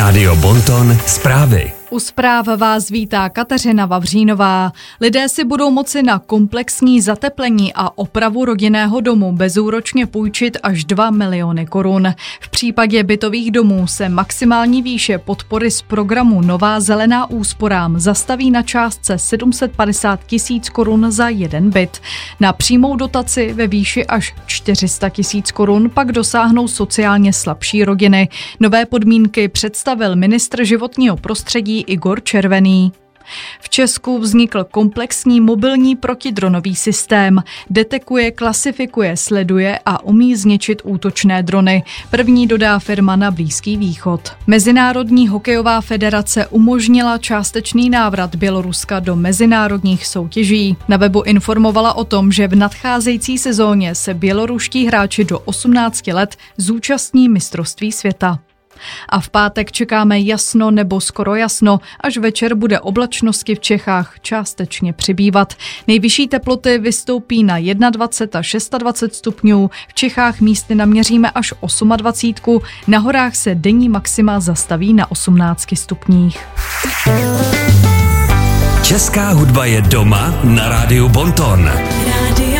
Rádio Bonton zprávy. U zpráv vás vítá Kateřina Vavřínová. Lidé si budou moci na komplexní zateplení a opravu rodinného domu bezúročně půjčit až 2 miliony korun. V případě bytových domů se maximální výše podpory z programu Nová zelená úsporám zastaví na částce 750 000 korun za jeden byt. Na přímou dotaci ve výši až 400 000 korun pak dosáhnou sociálně slabší rodiny. Nové podmínky představil ministr životního prostředí Igor Červený. V Česku vznikl komplexní mobilní protidronový systém. Detekuje, klasifikuje, sleduje a umí zničit útočné drony. První dodá firma na Blízký východ. Mezinárodní hokejová federace umožnila částečný návrat Běloruska do mezinárodních soutěží. Na webu informovala o tom, že v nadcházející sezóně se běloruští hráči do 18 let zúčastní mistrovství světa. A v pátek čekáme jasno nebo skoro jasno, až večer bude oblačnosti v Čechách částečně přibývat. Nejvyšší teploty vystoupí na 21 a 26 stupňů, v Čechách místy naměříme až 28, na horách se denní maxima zastaví na 18 stupních. Česká hudba je doma na Rádiu Bonton.